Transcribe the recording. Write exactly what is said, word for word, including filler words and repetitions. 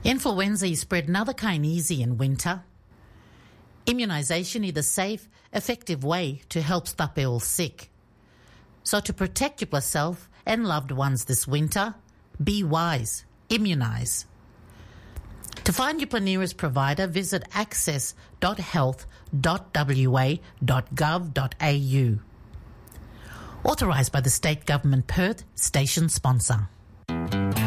Influenza is spread another kind easy in winter. Immunisation is the safe, effective way to help stop ill sick. So to protect yourself and loved ones this winter, be wise, immunise. To find your nearest provider, visit access dot health dot w a dot gov dot a u. Authorised by the State Government Perth, station sponsor.